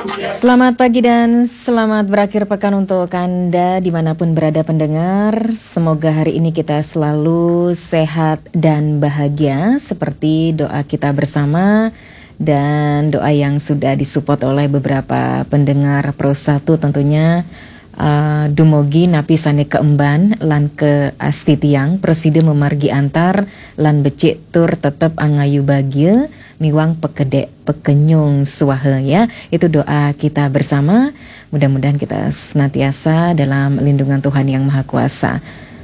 Selamat pagi dan selamat berakhir pekan untuk Anda dimanapun berada pendengar. Semoga hari ini kita selalu sehat dan bahagia seperti doa kita bersama dan doa yang sudah disupport oleh beberapa pendengar Pro 1 tentunya. Dumogi napi sane keemban lan ke astitiang presiden memargi antar lan becik tur tetep angayu bagia miwang pekedek pekenyung suahe ya. Itu doa kita bersama. Mudah-mudahan kita senantiasa dalam lindungan Tuhan yang Maha Kuasa.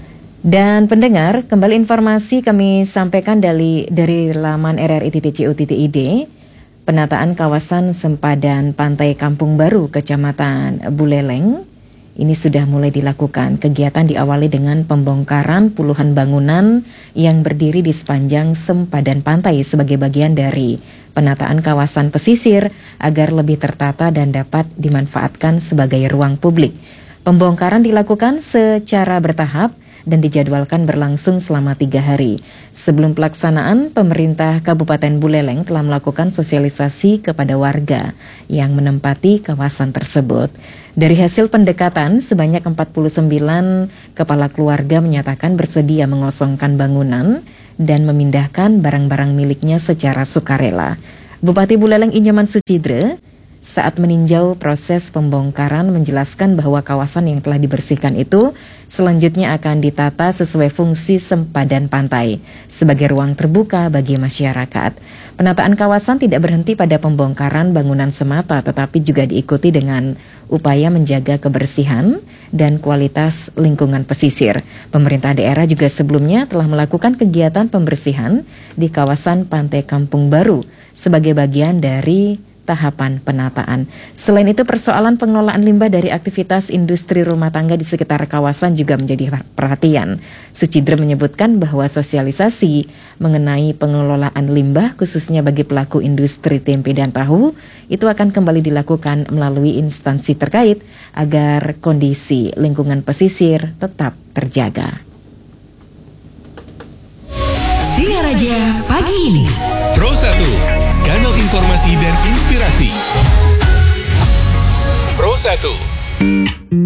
Dan pendengar, kembali informasi kami sampaikan dari laman rri.cu.id. Penataan kawasan sempadan Pantai Kampung Baru Kecamatan Buleleng ini sudah mulai dilakukan. Kegiatan diawali dengan pembongkaran puluhan bangunan yang berdiri di sepanjang sempadan pantai sebagai bagian dari penataan kawasan pesisir agar lebih tertata dan dapat dimanfaatkan sebagai ruang publik. Pembongkaran dilakukan secara bertahap dan dijadwalkan berlangsung selama 3 hari. Sebelum pelaksanaan, pemerintah Kabupaten Buleleng telah melakukan sosialisasi kepada warga yang menempati kawasan tersebut. Dari hasil pendekatan, sebanyak 49 kepala keluarga menyatakan bersedia mengosongkan bangunan dan memindahkan barang-barang miliknya secara sukarela. Bupati Buleleng Inyoman Sucidre saat meninjau proses pembongkaran menjelaskan bahwa kawasan yang telah dibersihkan itu selanjutnya akan ditata sesuai fungsi sempadan pantai sebagai ruang terbuka bagi masyarakat. Penataan kawasan tidak berhenti pada pembongkaran bangunan semata tetapi juga diikuti dengan upaya menjaga kebersihan dan kualitas lingkungan pesisir. Pemerintah daerah juga sebelumnya telah melakukan kegiatan pembersihan di kawasan Pantai Kampung Baru sebagai bagian dari tahapan penataan. Selain itu, persoalan pengelolaan limbah dari aktivitas industri rumah tangga di sekitar kawasan juga menjadi perhatian. Sucidre menyebutkan bahwa sosialisasi mengenai pengelolaan limbah khususnya bagi pelaku industri tempe dan tahu itu akan kembali dilakukan melalui instansi terkait agar kondisi lingkungan pesisir tetap terjaga. Singaraja pagi ini. Pro 1, kanal informasi dan inspirasi. Pro 1.